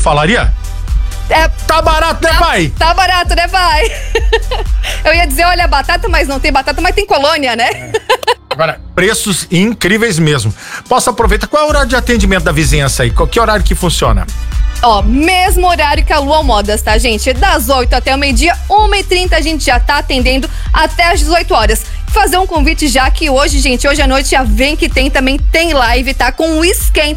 falaria? Tá barato, né, pai? Tá barato, né, pai? Eu ia dizer, olha, batata, mas não tem batata, mas tem colônia, né? Agora, preços incríveis mesmo. Posso aproveitar? Qual é o horário de atendimento da vizinhança aí? Que horário que funciona? Ó, mesmo horário que a Luan Modas, tá, gente? Das 8 até o meio-dia, 1h30 a gente já tá atendendo até às 18 horas. Fazer um convite já que hoje, gente, hoje à noite já vem que também tem live, tá? Com o Esquenta.